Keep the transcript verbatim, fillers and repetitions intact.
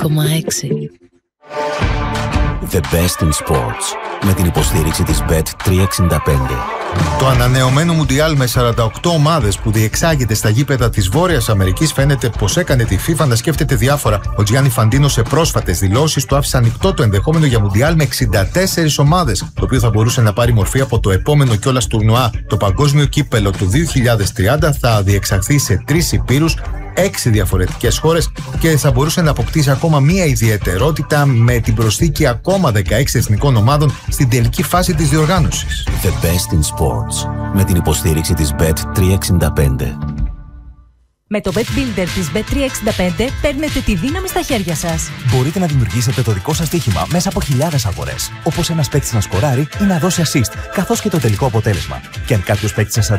κόμμα έξι. The best in sports. Με την υποστήριξη της μπετ τριακόσια εξήντα πέντε. Το ανανεωμένο Μουντιάλ με σαράντα οκτώ ομάδες που διεξάγεται στα γήπεδα της Βόρειας Αμερικής φαίνεται πως έκανε τη FIFA να σκέφτεται διάφορα. Ο Τζιάννι Φαντίνο σε πρόσφατες δηλώσεις του άφησε ανοιχτό το ενδεχόμενο για Μουντιάλ με εξήντα τέσσερις ομάδες, το οποίο θα μπορούσε να πάρει μορφή από το επόμενο κιόλας τουρνουά. Το παγκόσμιο κύπελο του δύο χιλιάδες τριάντα θα διεξαχθεί σε τρεις ηπείρους, έξι διαφορετικές χώρες και θα μπορούσε να αποκτήσει ακόμα μία ιδιαιτερότητα με την προσθήκη ακόμα δεκαέξι εθνικών ομάδων στην τελική φάση της διοργάνωσης. The best in sports. Με την υποστήριξη της μπετ τριακόσια εξήντα πέντε. Με το Bet Builder της μπετ τριακόσια εξήντα πέντε παίρνετε τη δύναμη στα χέρια σας. Μπορείτε να δημιουργήσετε το δικό σας στοίχημα μέσα από χιλιάδες αγορές. Όπως ένας παίκτης να σκοράρει ή να δώσει assist, καθώς και το τελικό αποτέλεσμα. Και αν κάποιος παίκτης σας